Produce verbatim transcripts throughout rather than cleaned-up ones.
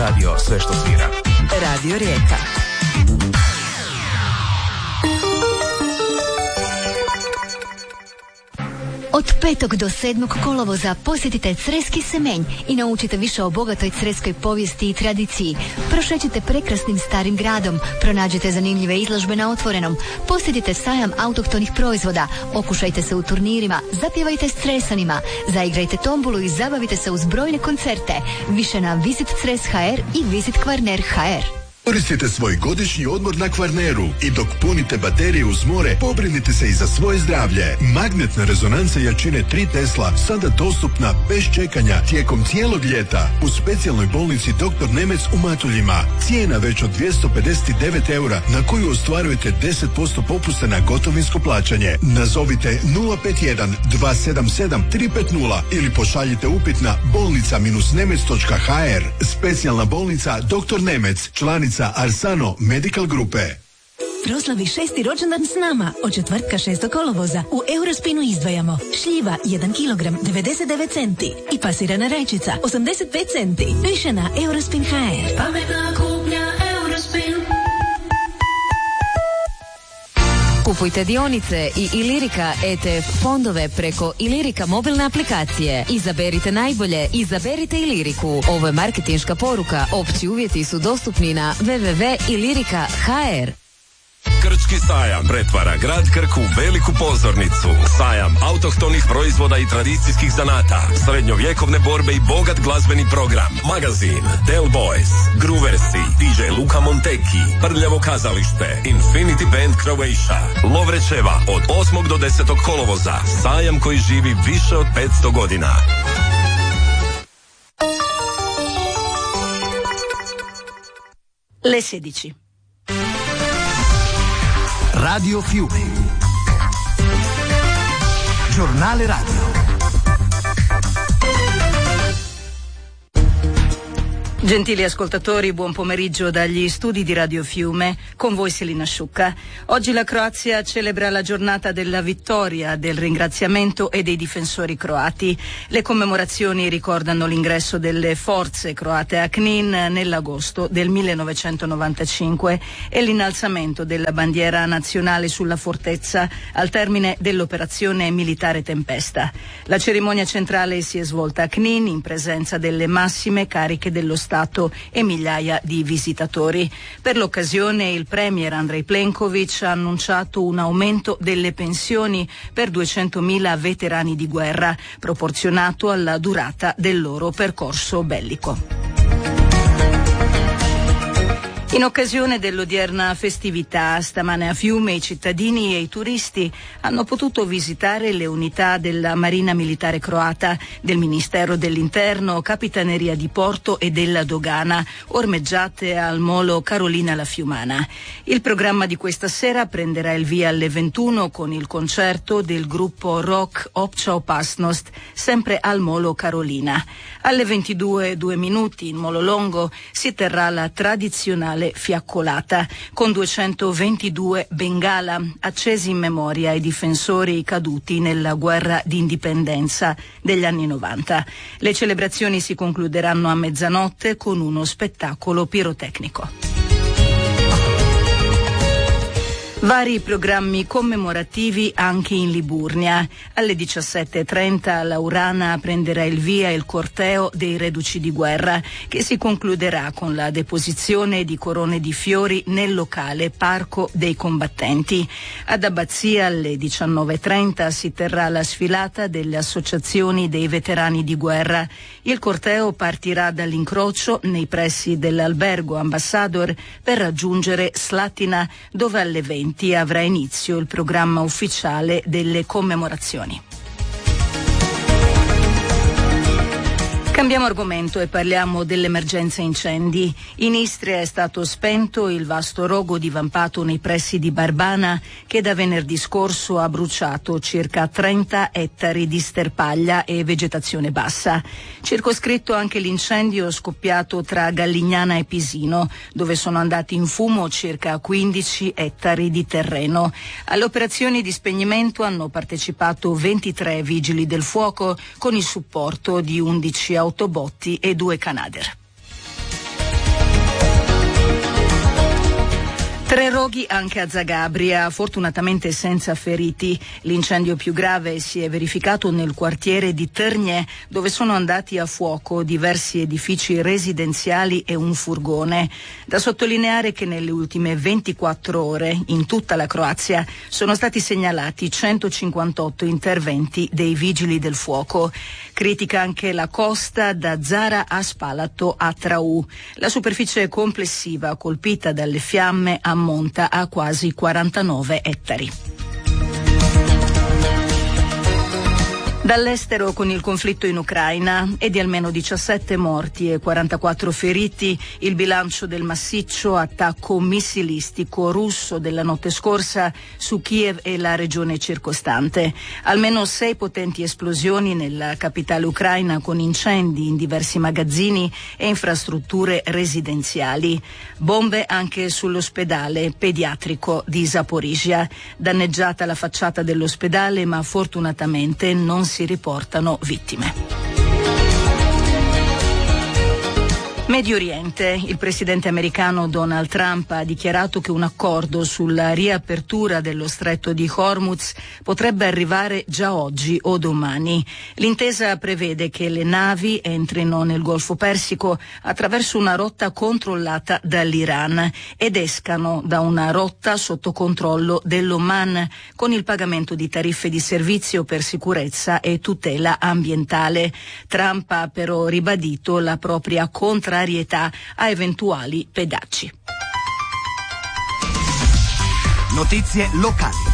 radio sve što svira. Radio Rijeka. Od petog do sedmog kolovoza posjetite Creski Semenj i naučite više o bogatoj creskoj povijesti i tradiciji. Prošećite prekrasnim starim gradom, pronađite zanimljive izložbe na otvorenom, posjetite sajam autohtonih proizvoda, okušajte se u turnirima, zapjevajte s Cresanima, zaigrajte tombulu i zabavite se uz brojne koncerte. Više na Visit Cres H R i Visit Kvarner H R. Koristite svoj godišnji odmor na Kvarneru i dok punite baterije uz more, pobrinite se i za svoje zdravlje. Magnetna rezonanca jačine tri Tesla sada dostupna bez čekanja tijekom cijelog ljeta u specijalnoj bolnici doktor Nemec u Matuljima. Cijena već od dvjesto pedeset devet eura na koju ostvarujete deset posto popusta na gotovinsko plaćanje. Nazovite nula pet jedan dva sedam sedam tri pet nula ili pošaljite upit na bolnica nemec točka h r. Specijalna bolnica doktor Nemec, članica Arsano Medical Grupe. Proslavi šesti rođendan s nama. Od četvrtka šestog kolovoza u Eurospinu izdvajamo šljiva jedan kilogram devedeset devet centi i pasirana rajčica osamdeset pet centi. Više na Eurospin H R. Pametna kupnja Eurospin. Kupujte dionice i Ilirika E T F fondove preko Ilirika mobilne aplikacije. Izaberite najbolje, izaberite Iliriku. Ovo je marketinška poruka. Opći uvjeti su dostupni na w w w točka ilirika točka h r. Krčki sajam pretvara grad Krk u veliku pozornicu. Sajam autohtonih proizvoda i tradicijskih zanata, srednjovjekovne borbe i bogat glazbeni program. Magazin, Del Boys, Grooversi, D J Luka Monteki, Prljavo kazalište, Infinity Band Croatia, Lovrečeva od osmog do desetog kolovoza. Sajam koji živi više od petsto godina. Le sedici. Radio Fiume. Giornale radio. Gentili ascoltatori, buon pomeriggio dagli studi di Radio Fiume, con voi Selina Sciucca. Oggi la Croazia celebra la giornata della vittoria, del ringraziamento e dei difensori croati. Le commemorazioni ricordano l'ingresso delle forze croate a Knin nell'agosto del millenovecentonovantacinque e l'innalzamento della bandiera nazionale sulla fortezza al termine dell'operazione militare Tempesta. La cerimonia centrale si è svolta a Knin in presenza delle massime cariche dello Stato e migliaia di visitatori. Per l'occasione il premier Andrej Plenković ha annunciato un aumento delle pensioni per duecentomila veterani di guerra, proporzionato alla durata del loro percorso bellico. In occasione dell'odierna festività, stamane a Fiume i cittadini e i turisti hanno potuto visitare le unità della Marina Militare Croata, del Ministero dell'Interno, Capitaneria di Porto e della Dogana, ormeggiate al molo Carolina la Fiumana. Il programma di questa sera prenderà il via alle ventuno con il concerto del gruppo rock Opća Opasnost, sempre al molo Carolina. Alle ventidue e due minuti in molo Longo si terrà la tradizionale fiaccolata con duecentoventidue bengala accesi in memoria ai difensori caduti nella guerra d'indipendenza degli anni novanta. Le celebrazioni si concluderanno a mezzanotte con uno spettacolo pirotecnico. Vari programmi commemorativi anche in Liburnia. Alle diciassette e trenta a Laurana prenderà il via il corteo dei reduci di guerra, che si concluderà con la deposizione di corone di fiori nel locale Parco dei Combattenti. Ad Abbazia alle diciannove e trenta si terrà la sfilata delle associazioni dei veterani di guerra. Il corteo partirà dall'incrocio nei pressi dell'albergo Ambassador per raggiungere Slatina, dove alle venti avrà inizio il programma ufficiale delle commemorazioni. Cambiamo argomento e parliamo dell'emergenza incendi. In Istria è stato spento il vasto rogo divampato nei pressi di Barbana, che da venerdì scorso ha bruciato circa trenta ettari di sterpaglia e vegetazione bassa. Circoscritto anche l'incendio scoppiato tra Gallignana e Pisino, dove sono andati in fumo circa quindici ettari di terreno. Alle operazioni di spegnimento hanno partecipato ventitré vigili del fuoco con il supporto di undici autobotti e due Canadair. Tre roghi anche a Zagabria, fortunatamente senza feriti. L'incendio più grave si è verificato nel quartiere di Trnje, dove sono andati a fuoco diversi edifici residenziali e un furgone. Da sottolineare che nelle ultime ventiquattro ore in tutta la Croazia sono stati segnalati centocinquantotto interventi dei vigili del fuoco. Critica anche la costa da Zara a Spalato a Trau. La superficie complessiva colpita dalle fiamme ammonta a quasi quarantanove ettari. Dall'estero, con il conflitto in Ucraina, è di almeno diciassette morti e quarantaquattro feriti il bilancio del massiccio attacco missilistico russo della notte scorsa su Kiev e la regione circostante. Almeno sei potenti esplosioni nella capitale ucraina, con incendi in diversi magazzini e infrastrutture residenziali. Bombe anche sull'ospedale pediatrico di Zaporizhia. Danneggiata la facciata dell'ospedale, ma fortunatamente non si si riportano vittime. Medio Oriente. Il presidente americano Donald Trump ha dichiarato che un accordo sulla riapertura dello stretto di Hormuz potrebbe arrivare già oggi o domani. L'intesa prevede che le navi entrino nel Golfo Persico attraverso una rotta controllata dall'Iran ed escano da una rotta sotto controllo dell'Oman, con il pagamento di tariffe di servizio per sicurezza e tutela ambientale. Trump ha però ribadito la propria contrarietà a eventuali pedaggi. Notizie locali.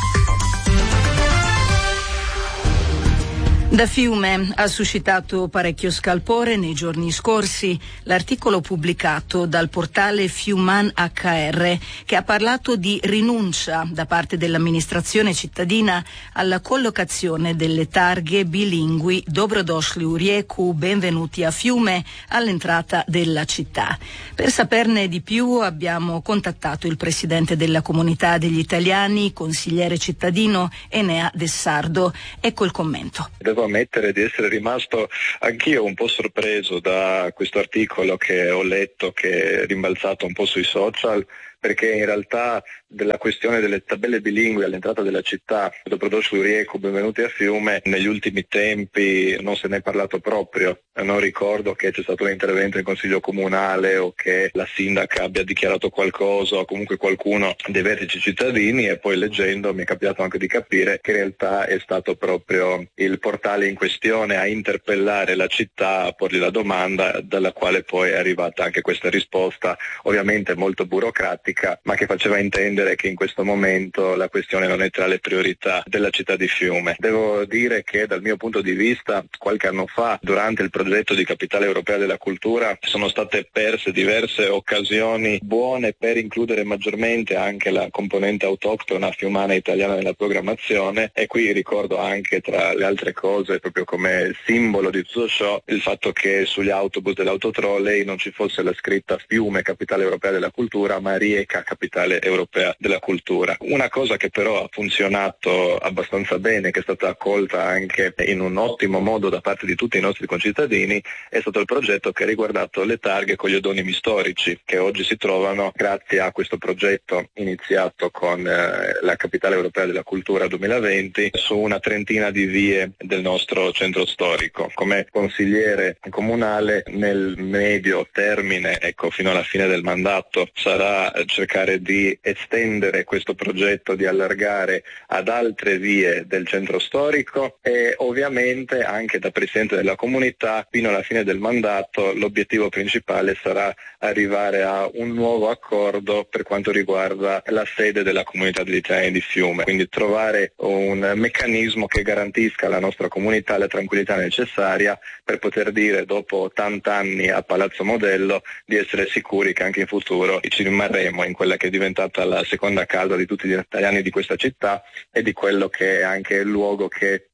Da Fiume ha suscitato parecchio scalpore nei giorni scorsi l'articolo pubblicato dal portale Fiuman acca erre, che ha parlato di rinuncia da parte dell'amministrazione cittadina alla collocazione delle targhe bilingui Dobrodošli u Rijeku, benvenuti a Fiume, all'entrata della città. Per saperne di più abbiamo contattato il presidente della comunità degli italiani, consigliere cittadino Enea Dessardo. Ecco il commento. Devo ammettere di essere rimasto anch'io un po' sorpreso da questo articolo che ho letto, che è rimbalzato un po' sui social, perché in realtà della questione delle tabelle bilingui all'entrata della città, Dobrodošli u Rijeku, benvenuti a Fiume, negli ultimi tempi non se ne è parlato proprio. Non ricordo che c'è stato un intervento in consiglio comunale o che la sindaca abbia dichiarato qualcosa, o comunque qualcuno dei vertici cittadini, e poi leggendo mi è capitato anche di capire che in realtà è stato proprio il portale in questione a interpellare la città, a porgli la domanda, dalla quale poi è arrivata anche questa risposta, ovviamente molto burocratica, ma che faceva intendere che in questo momento la questione non è tra le priorità della città di Fiume. Devo dire che dal mio punto di vista, qualche anno fa, durante il progetto di Capitale Europea della Cultura, sono state perse diverse occasioni buone per includere maggiormente anche la componente autoctona fiumana italiana nella programmazione, e qui ricordo anche, tra le altre cose, proprio come simbolo di tutto ciò, il fatto che sugli autobus dell'autotrolley non ci fosse la scritta Fiume Capitale Europea della Cultura, ma Rijeka Capitale Europea della Cultura. Una cosa che però ha funzionato abbastanza bene, che è stata accolta anche in un ottimo modo da parte di tutti i nostri concittadini, è stato il progetto che ha riguardato le targhe con gli odonimi storici, che oggi si trovano grazie a questo progetto iniziato con eh, la Capitale Europea della Cultura duemilaventi su una trentina di vie del nostro centro storico. Come consigliere comunale, nel medio termine, ecco, fino alla fine del mandato, sarà cercare di estendere questo progetto, di allargare ad altre vie del centro storico, e ovviamente anche da presidente della comunità fino alla fine del mandato l'obiettivo principale sarà arrivare a un nuovo accordo per quanto riguarda la sede della comunità degli italiani di Fiume, quindi trovare un meccanismo che garantisca alla nostra comunità la tranquillità necessaria per poter dire, dopo tanti anni a Palazzo Modello, di essere sicuri che anche in futuro ci rimarremo in quella che è diventata la seconda casa di tutti gli italiani di questa città e di quello che è anche il luogo che tutti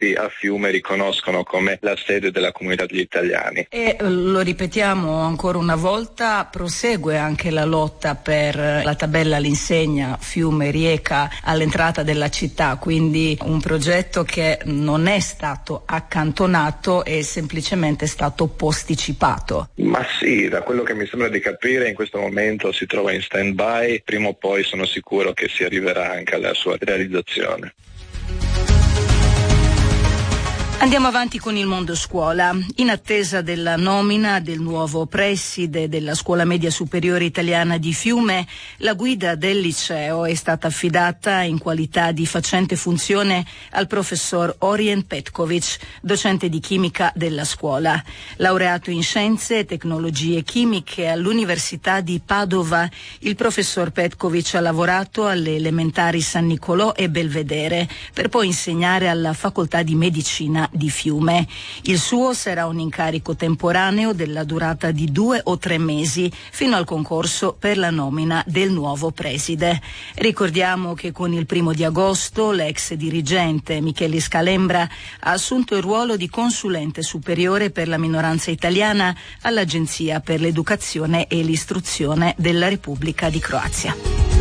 tutti a Fiume riconoscono come la sede della comunità degli italiani. E lo ripetiamo ancora una volta, prosegue anche la lotta per la tabella all'insegna Fiume-Rieca all'entrata della città, quindi un progetto che non è stato accantonato, è semplicemente stato posticipato. Ma sì, da quello che mi sembra di capire in questo momento si trova in stand-by, prima o poi sono sicuro che si arriverà anche alla sua realizzazione. Andiamo avanti con il mondo scuola. In attesa della nomina del nuovo preside della Scuola Media Superiore Italiana di Fiume, la guida del liceo è stata affidata in qualità di facente funzione al professor Orien Petkovic, docente di chimica della scuola. Laureato in scienze e tecnologie chimiche all'Università di Padova, il professor Petkovic ha lavorato alle elementari San Nicolò e Belvedere, per poi insegnare alla Facoltà di Medicina di Fiume. Il suo sarà un incarico temporaneo della durata di due o tre mesi fino al concorso per la nomina del nuovo preside. Ricordiamo che con il primo di agosto l'ex dirigente Michele Scalembra ha assunto il ruolo di consulente superiore per la minoranza italiana all'Agenzia per l'Educazione e l'Istruzione della Repubblica di Croazia.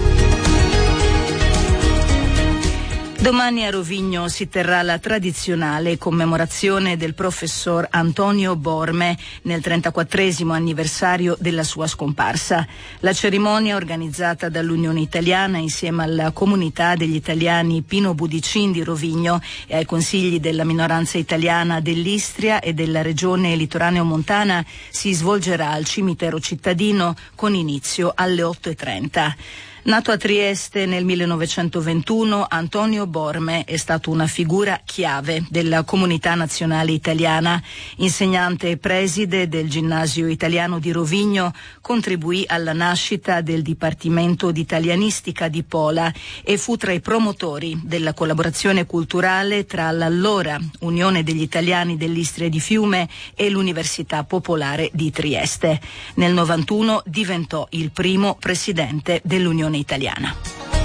Domani a Rovigno si terrà la tradizionale commemorazione del professor Antonio Borme nel trentaquattresimo anniversario della sua scomparsa. La cerimonia, organizzata dall'Unione Italiana insieme alla comunità degli italiani Pino Budicin di Rovigno e ai consigli della minoranza italiana dell'Istria e della regione litoraneo-montana, si svolgerà al cimitero cittadino con inizio alle otto e trenta. Nato a Trieste nel millenovecentoventuno, Antonio Borme è stato una figura chiave della comunità nazionale italiana. Insegnante e preside del Ginnasio Italiano di Rovigno, contribuì alla nascita del Dipartimento di Italianistica di Pola e fu tra i promotori della collaborazione culturale tra l'allora Unione degli Italiani dell'Istria di Fiume e l'Università Popolare di Trieste. Nel novantuno diventò il primo presidente dell'Unione Italiana.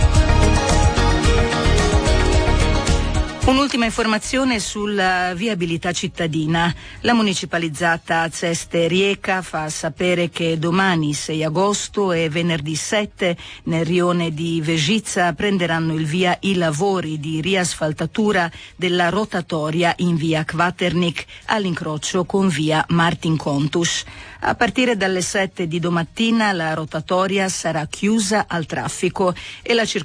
Un'ultima informazione sulla viabilità cittadina. La municipalizzata Ceste Rieca fa sapere che domani sei agosto e venerdì sette nel rione di Vegizza prenderanno il via i lavori di riasfaltatura della rotatoria in via Kvaternik all'incrocio con via Martin Contus. A partire dalle sette di domattina la rotatoria sarà chiusa al traffico e la circolazione